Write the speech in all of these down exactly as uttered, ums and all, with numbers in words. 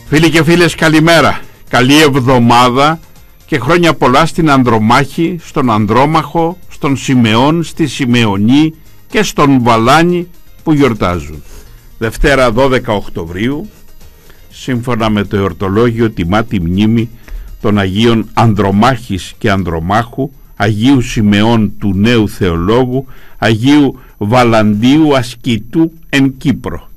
Φίλοι και φίλες, καλημέρα, καλή εβδομάδα και χρόνια πολλά στην Ανδρομάχη, στον Ανδρόμαχο, στον Σιμεών, στη Σιμεωνή και στον Βαλάνη που γιορτάζουν. Δευτέρα δώδεκα Οκτωβρίου, σύμφωνα με το εορτολόγιο, τιμά τη μνήμη των Αγίων Ανδρομάχης και Ανδρομάχου, Αγίου Σιμεών του Νέου Θεολόγου, Αγίου Βαλαντίου Ασκητού εν Κύπρο.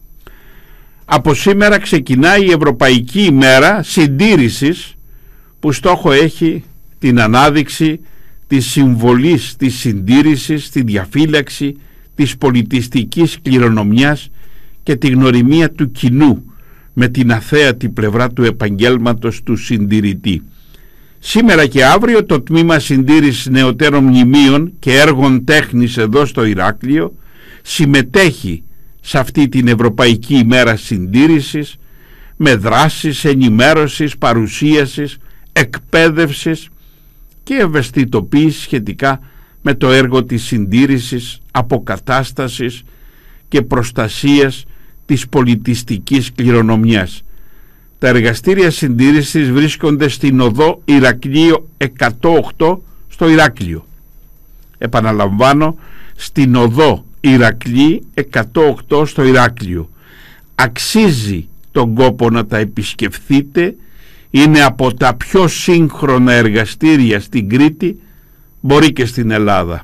Από σήμερα ξεκινάει η Ευρωπαϊκή ημέρα συντήρησης, που στόχο έχει την ανάδειξη της συμβολής της συντήρησης στη διαφύλαξη της πολιτιστικής κληρονομιάς και τη γνωριμία του κοινού με την αθέατη πλευρά του επαγγέλματος του συντηρητή. Σήμερα και αύριο το τμήμα συντήρησης νεωτέρων μνημείων και έργων τέχνης εδώ στο Ηράκλειο συμμετέχει σε αυτή την Ευρωπαϊκή ημέρα συντήρησης με δράσεις ενημέρωσης, παρουσίασης, εκπαίδευσης και ευαισθητοποίηση σχετικά με το έργο της συντήρησης, αποκατάστασης και προστασίας της πολιτιστικής κληρονομιάς. Τα εργαστήρια συντήρησης βρίσκονται στην οδό Ηρακλείο εκατόν οκτώ στο Ηράκλειο. Επαναλαμβάνω, στην οδό Ηρακλή εκατόν οκτώ στο Ηράκλειο. Αξίζει τον κόπο να τα επισκεφθείτε. Είναι από τα πιο σύγχρονα εργαστήρια στην Κρήτη, μπορεί και στην Ελλάδα.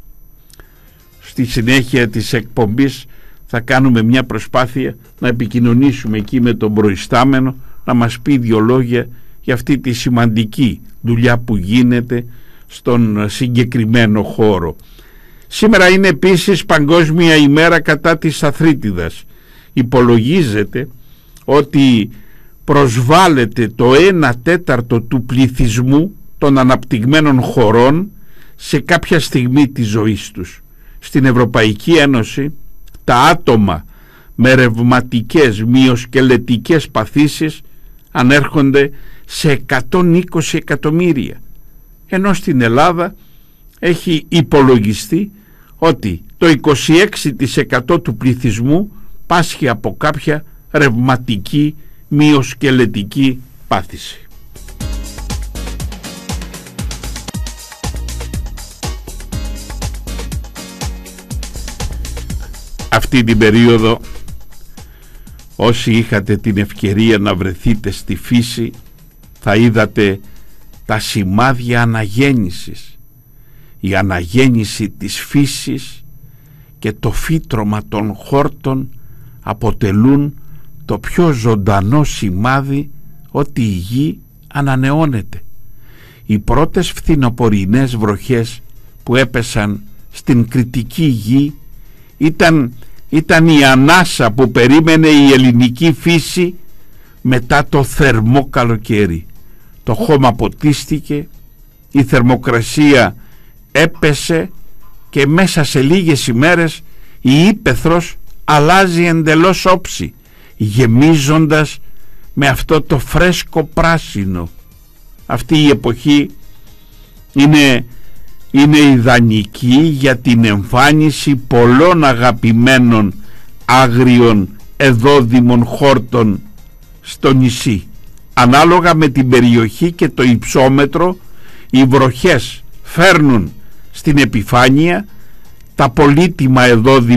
Στη συνέχεια της εκπομπής θα κάνουμε μια προσπάθεια να επικοινωνήσουμε εκεί με τον προϊστάμενο, να μας πει δύο λόγια για αυτή τη σημαντική δουλειά που γίνεται στον συγκεκριμένο χώρο. Σήμερα είναι επίσης Παγκόσμια ημέρα κατά της αθρίτιδας. Υπολογίζεται ότι προσβάλλεται το ένα τέταρτο του πληθυσμού των αναπτυγμένων χωρών σε κάποια στιγμή της ζωής τους. Στην Ευρωπαϊκή Ένωση τα άτομα με ρευματικές μυοσκελετικές παθήσεις ανέρχονται σε εκατόν είκοσι εκατομμύρια, ενώ στην Ελλάδα έχει υπολογιστεί ότι το είκοσι έξι τοις εκατό του πληθυσμού πάσχει από κάποια ρευματική μυοσκελετική πάθηση. Αυτή την περίοδο, όσοι είχατε την ευκαιρία να βρεθείτε στη φύση, θα είδατε τα σημάδια αναγέννησης. Η αναγέννηση της φύσης και το φύτρωμα των χόρτων αποτελούν το πιο ζωντανό σημάδι ότι η γη ανανεώνεται. Οι πρώτες φθινοπορεινές βροχές που έπεσαν στην κρητική γη ήταν, ήταν η ανάσα που περίμενε η ελληνική φύση μετά το θερμό καλοκαίρι. Το χώμα ποτίστηκε, η θερμοκρασία έπεσε και μέσα σε λίγες ημέρες η ύπαιθρος αλλάζει εντελώς όψη, γεμίζοντας με αυτό το φρέσκο πράσινο. Αυτή η εποχή είναι, είναι ιδανική για την εμφάνιση πολλών αγαπημένων άγριων εδόδημων χόρτων στο νησί. Ανάλογα με την περιοχή και το υψόμετρο, οι βροχές φέρνουν στην επιφάνεια τα πολύτιμα εδόδημα